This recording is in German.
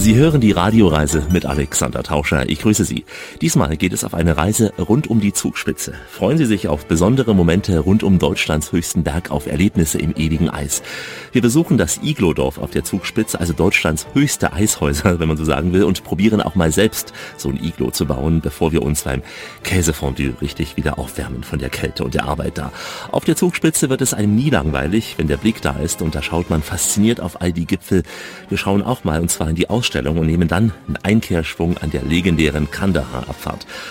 Sie hören die Radioreise mit Alexander Tauscher. Ich grüße Sie. Diesmal geht es auf eine Reise rund um die Zugspitze. Freuen Sie sich auf besondere Momente rund um Deutschlands höchsten Berg, auf Erlebnisse im ewigen Eis. Wir besuchen das Iglodorf auf der Zugspitze, also Deutschlands höchste Eishäuser, wenn man so sagen will, und probieren auch mal selbst so ein Iglo zu bauen, bevor wir uns beim Käsefondue richtig wieder aufwärmen von der Kälte und der Arbeit da. Auf der Zugspitze wird es einem nie langweilig, wenn der Blick da ist, und da schaut man fasziniert auf all die Gipfel. Wir schauen auch mal, und zwar in die Ausstellung, und nehmen dann einen Einkehrschwung an der legendären Kandahar-Abfahrt.